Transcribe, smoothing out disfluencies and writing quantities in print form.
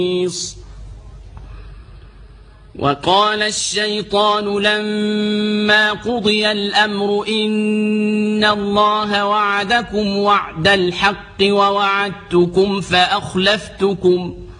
وقال الشيطان لما قضي الأمر إن الله وعدكم وعد الحق ووعدتكم فأخلفتكم